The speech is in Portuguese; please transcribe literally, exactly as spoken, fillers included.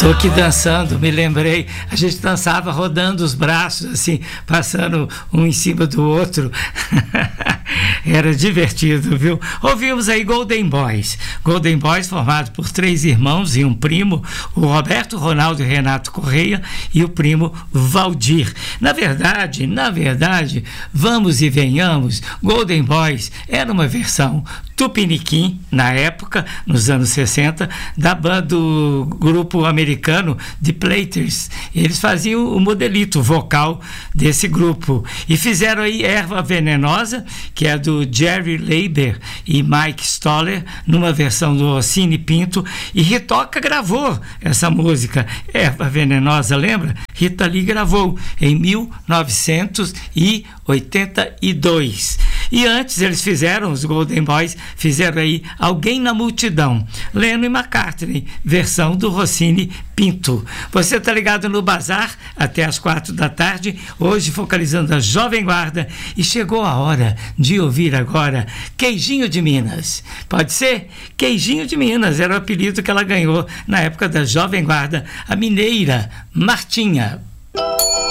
Tô aqui dançando, me lembrei, a gente dançava rodando os braços, assim, passando um em cima do outro. Era divertido, viu? Ouvimos aí Golden Boys. Golden Boys formado por três irmãos e um primo, o Roberto, Ronaldo e Renato Correia, e o primo Valdir. Na verdade, na verdade, vamos e venhamos, Golden Boys era uma versão tupiniquim, na época, nos anos sessenta, da banda do grupo americano The Platters. Eles faziam o modelito vocal desse grupo e fizeram aí Erva Venenosa, que é do Jerry Leiber e Mike Stoller, numa versão do Rossini Pinto, e Ritoca gravou essa música, Erva Venenosa, lembra? Rita Lee gravou em mil novecentos e oitenta e dois. E antes eles fizeram, os Golden Boys, fizeram aí Alguém na Multidão, Lennon e McCartney, versão do Rossini Pinto. Você está ligado no Bazar até as quatro da tarde, hoje focalizando a Jovem Guarda, e chegou a hora de ouvir agora Queijinho de Minas. Pode ser? Queijinho de Minas era o apelido que ela ganhou na época da Jovem Guarda, a mineira Martinha.